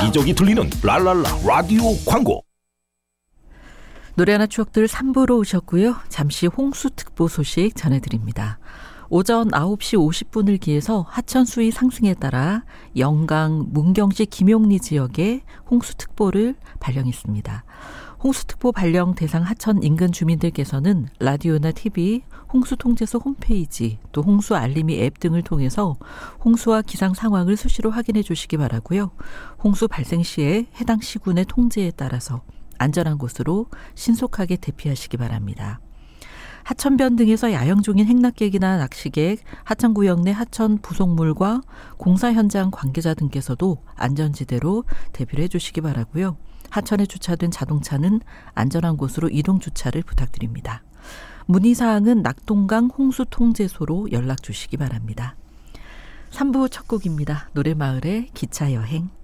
여기저기 들리는 랄랄라 라디오 광고. 노래하나 추억들 3부로 오셨고요. 잠시 홍수특보 소식 전해드립니다. 오전 9시 50분을 기해서 하천 수위 상승에 따라 영강, 문경시 김용리 지역에 홍수특보를 발령했습니다. 홍수특보 발령 대상 하천 인근 주민들께서는 라디오나 TV, 홍수통제소 홈페이지, 또 홍수 알림이 앱 등을 통해서 홍수와 기상 상황을 수시로 확인해 주시기 바라고요. 홍수 발생 시에 해당 시군의 통제에 따라서 안전한 곳으로 신속하게 대피하시기 바랍니다. 하천변 등에서 야영 중인 행락객이나 낚시객, 하천구역 내 하천 부속물과 공사 현장 관계자 등께서도 안전지대로 대피를 해주시기 바라고요. 하천에 주차된 자동차는 안전한 곳으로 이동 주차를 부탁드립니다. 문의사항은 낙동강 홍수통제소로 연락 주시기 바랍니다. 3부 첫 곡입니다. 노래마을의 기차여행.